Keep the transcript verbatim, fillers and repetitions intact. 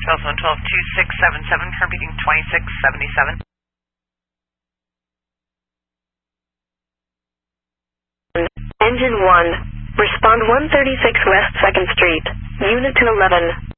telephone twelve two six seven seven, current reading twenty-six seventy-seven. Engine one, respond one thirty-six West second Street, Unit two eleven.